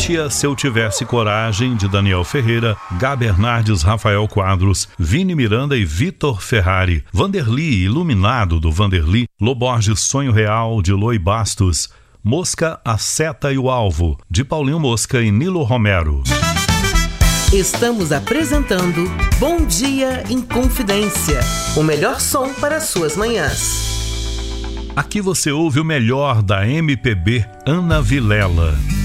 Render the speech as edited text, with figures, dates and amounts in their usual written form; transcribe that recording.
Tia Se Eu Tivesse Coragem, de Daniel Ferreira, Gabi Bernardes, Rafael Quadros, Vini Miranda e Vitor Ferrari, Vanderly, Iluminado, do Vanderly, Loborges, Sonho Real, de Loi Bastos, Mosca, a Seta e o Alvo, de Paulinho Mosca e Nilo Romero. Estamos apresentando Bom Dia em Confidência, o melhor som para suas manhãs. Aqui você ouve o melhor da MPB Ana Vilela.